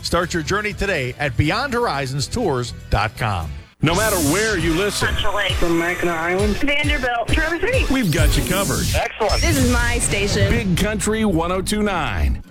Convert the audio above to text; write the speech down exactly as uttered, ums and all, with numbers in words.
Start your journey today at beyond horizons tours dot com. No matter where you listen, from Mackinac Island, Vanderbilt, Traverse City. we've got you covered. Excellent. This is my station. Big Country one oh two point nine.